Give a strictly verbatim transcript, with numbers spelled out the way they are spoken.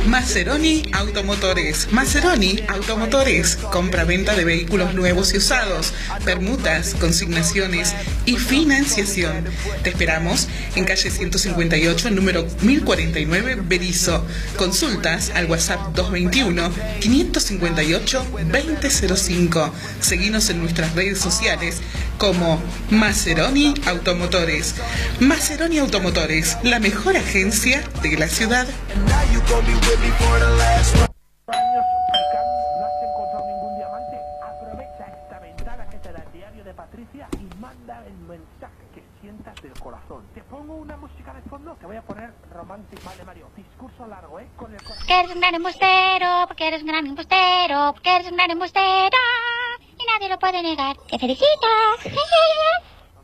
Maceroni Automotores. Maceroni Automotores. Compra-venta de vehículos nuevos y usados, permutas, consignaciones y financiación. Te esperamos en calle ciento cincuenta y ocho, número mil cuarenta y nueve, Berisso. Consultas al WhatsApp dos veintiuno, quinientos cincuenta y ocho, veinte cero cinco. Seguinos en nuestras redes sociales como Maceroni Automotores. Maceroni Automotores, la mejor agencia de la ciudad. Años picando, no has encontrado ningún diamante. Aprovecha esta ventana que te da el diario de Patricia y manda el mensaje que sientas del corazón. Te pongo una música de fondo, te voy a poner romántico. Vale, Mario, discurso largo, ¿eh? Con el corazón. Porque eres un gran embustero, porque eres un gran embustero, porque eres un gran embustero y nadie lo puede negar. ¡Te felicito!